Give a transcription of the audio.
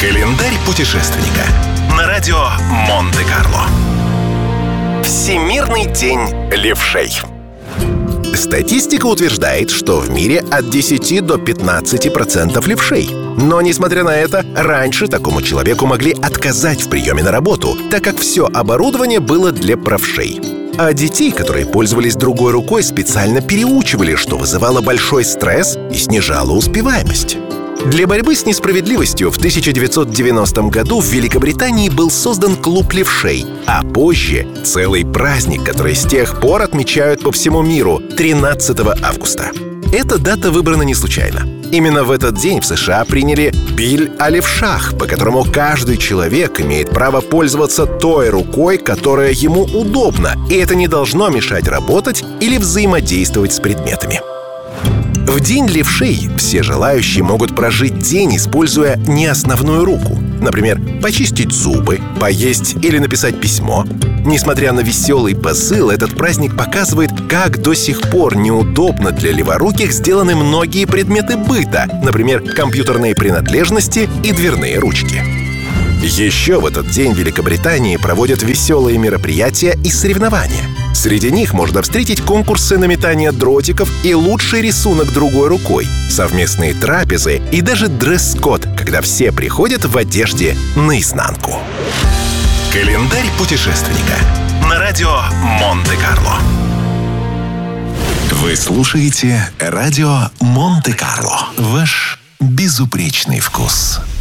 Календарь путешественника. На радио Монте-Карло. Всемирный день левшей. Статистика утверждает, что в мире от 10 до 15% левшей. Но, несмотря на это, раньше такому человеку могли отказать в приеме на работу, так как все оборудование было для правшей. А детей, которые пользовались другой рукой, специально переучивали, что вызывало большой стресс и снижало успеваемость. Для борьбы с несправедливостью в 1990 году в Великобритании был создан клуб левшей, а позже целый праздник, который с тех пор отмечают по всему миру 13 августа. Эта дата выбрана не случайно. Именно в этот день в США приняли биль о левшах, по которому каждый человек имеет право пользоваться той рукой, которая ему удобна, и это не должно мешать работать или взаимодействовать с предметами. В день левшей все желающие могут прожить день, используя не основную руку. Например, почистить зубы, поесть или написать письмо. Несмотря на веселый посыл, этот праздник показывает, как до сих пор неудобно для леворуких сделаны многие предметы быта, например, компьютерные принадлежности и дверные ручки. Еще в этот день в Великобритании проводят веселые мероприятия и соревнования. Среди них можно встретить конкурсы на метание дротиков и лучший рисунок другой рукой, совместные трапезы и даже дресс-код, когда все приходят в одежде наизнанку. Календарь путешественника. На радио Монте-Карло. Вы слушаете радио Монте-Карло. Ваш безупречный вкус.